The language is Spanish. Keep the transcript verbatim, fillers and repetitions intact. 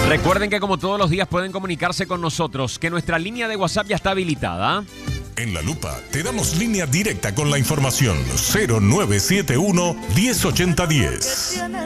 Recuerden que como todos los días pueden comunicarse con nosotros, que nuestra línea de WhatsApp ya está habilitada. En La Lupa te damos línea directa con la información cero nueve siete uno, diez ochenta diez.